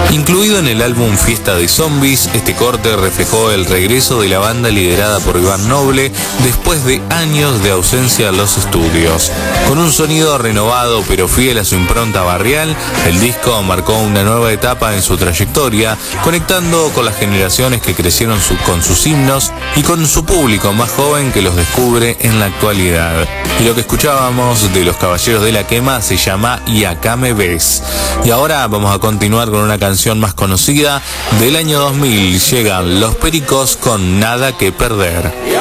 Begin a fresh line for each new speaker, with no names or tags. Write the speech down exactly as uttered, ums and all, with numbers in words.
Incluido en el álbum Fiesta de Zombies, este corte reflejó el regreso de la banda liderada por Iván Noble después de años de ausencia a los estudios. Con un sonido renovado pero fiel a su impronta barrial, el disco marcó una nueva etapa en su trayectoria, conectando con las generaciones que crecieron su, con sus himnos y con su público más joven que los descubre en la actualidad. Y lo que escuchábamos de Los Caballeros de la Quema se llama Y acá me ves. Y ahora vamos a continuar con una canción más conocida del año dos mil. Llegan Los Pericos con Nada que perder.